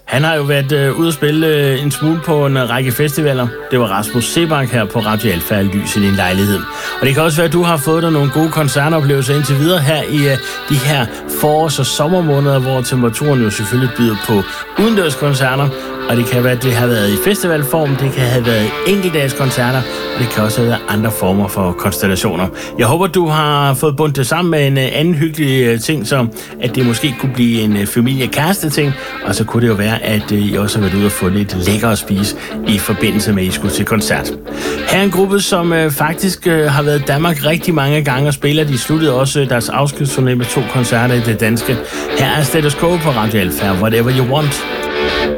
Han har jo været ude at spille en smule på en række festivaler. Det var Rasmus Seebach her på Radio Alfa Lys i din lejlighed. Og det kan også være, at du har fået dig nogle gode koncertoplevelser indtil videre her i de her forårs- og sommermåneder, hvor temperaturen jo selvfølgelig byder på udendørskoncerter. Og det kan være, at det har været i festivalform, det kan have været enkeltdagskoncerter, og det kan også have været andre former for konstellationer. Jeg håber, du har fået bundet det sammen med en anden hyggelig ting, så at det måske kunne blive en familie-kæreste-ting, og så kunne det jo være, at I også har været ude og få lidt lækker at spise i forbindelse med, at I skulle til koncert. Her er en gruppe, som faktisk har været i Danmark rigtig mange gange og spiller. De sluttede også deres afskedsturné med 2 koncerter i det danske. Her er Status Quo på Radio Alfa, Whatever You Want.